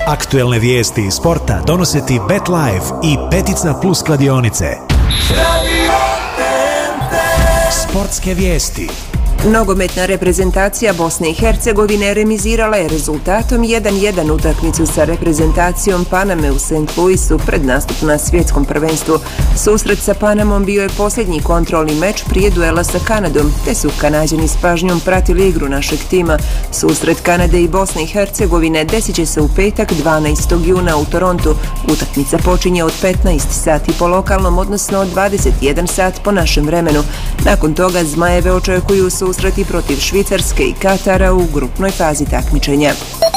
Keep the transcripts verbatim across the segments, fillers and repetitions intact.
Aktuelne vijesti iz sporta donose ti BetLife i Petica Plus kladionice. Sportske vijesti. Nogometna reprezentacija Bosne i Hercegovine remizirala je rezultatom jedan jedan utakmicu sa reprezentacijom Paname u Saint Louisu pred nastup na svjetskom prvenstvu. Susret sa Panamom bio je posljednji kontrolni meč prije duela sa Kanadom, te su Kanađani s pažnjom pratili igru našeg tima. Susret Kanade i Bosne i Hercegovine desit će se u petak dvanaestog juna u Torontu. Utakmica počinje od petnaest sati po lokalnom, odnosno od dvadeset jedan sat po našem vremenu. Nakon toga Zmajeve očekuju su susreti protiv Švicarske i Katara u grupnoj fazi takmičenja.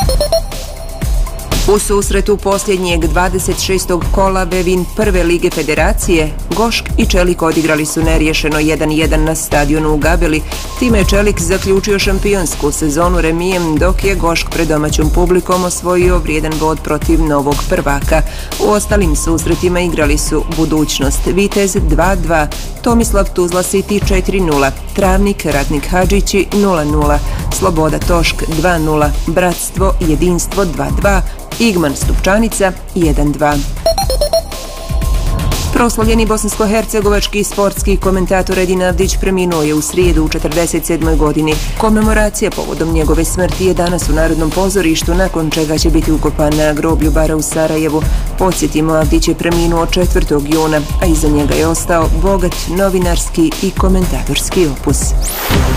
U susretu posljednjeg dvadeset šestog kola Vevin prve lige federacije, Gošk i Čelik odigrali su neriješeno jedan jedan na stadionu u Gabeli. Time je Čelik zaključio šampionsku sezonu remijem, dok je Gošk pred domaćom publikom osvojio vrijedan bod protiv novog prvaka. U ostalim susretima igrali su Budućnost Vitez dva dva, Tomislav Tuzla City četiri nula, Travnik Ratnik Hadžići nula nula, Sloboda Tošk dva nula, Bratstvo Jedinstvo dva dva, Igman Stupčanica jedan dva. Proslavljeni bosansko-hercegovački sportski komentator Edin Avdić preminuo je u srijedu u četrdeset sedmoj godini. Komemoracija povodom njegove smrti je danas u Narodnom pozorištu, nakon čega će biti ukopan na groblju Bara u Sarajevu. Podsjetimo, Avdić je preminuo četvrtog juna, a iza njega je ostao bogat novinarski i komentatorski opus.